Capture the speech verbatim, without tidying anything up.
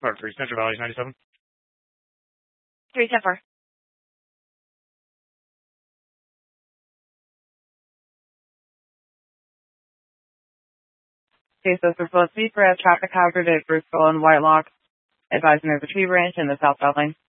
Part three, Central Valley ninety-seven. three ten four. Case this is both speed for a traffic hazard at Bristol and Whitelock, advising there's a tree branch in the southbound lane.